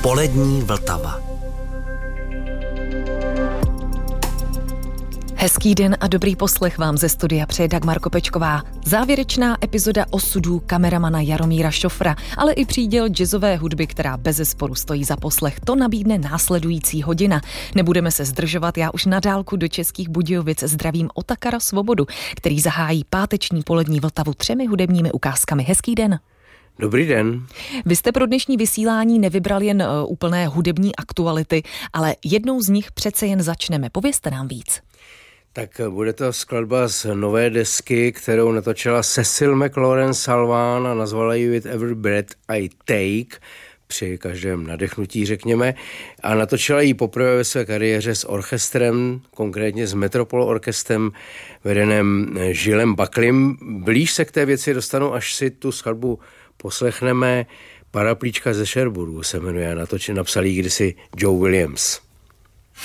Polední Vltava. Hezký den a dobrý poslech vám ze studia přeje Dagmar Kopečková. Závěrečná epizoda osudů kameramana Jaromíra Šofra, ale i příděl jazzové hudby, která bezesporu stojí za poslech, to nabídne následující hodina. Nebudeme se zdržovat, já už na dálku do Českých Budějovic zdravím Otakara Svobodu, který zahájí páteční polední Vltavu 3 hudebními ukázkami. Hezký den. Dobrý den. Vy jste pro dnešní vysílání nevybral jen úplné hudební aktuality, ale jednou z nich přece jen začneme. Povězte nám víc. Tak bude to skladba z nové desky, kterou natočila Cecil McLaurin Salván a nazvala ji With Every Breath I Take, při každém nadechnutí řekněme, a natočila ji poprvé ve své kariéře s orchestrem, konkrétně s Metropol orchestrem vedeným Gillem Buckley. Blíž se k té věci dostanu, až si tu skladbu poslechneme. Paraplíčka ze Sherbroodu se jmenuje, napsal ji kdysi Joe Williams.